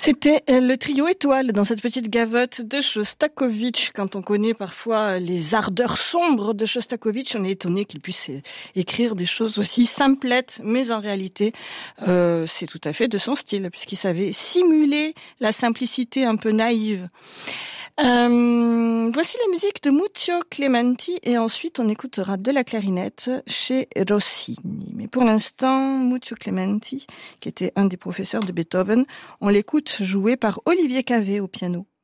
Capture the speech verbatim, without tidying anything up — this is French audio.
C'était le trio étoile dans cette petite gavotte de Shostakovich. Quand on connaît parfois les ardeurs sombres de Shostakovich, on est étonné qu'il puisse écrire des choses aussi simplettes, mais en réalité, euh, c'est tout à fait de son style, puisqu'il savait simuler la simplicité un peu naïve. Euh, voici la musique de Muccio Clementi et ensuite on écoutera de la clarinette chez Rossini. Mais pour l'instant, Muccio Clementi, qui était un des professeurs de Beethoven, on l'écoute jouer par Olivier Cavé au piano.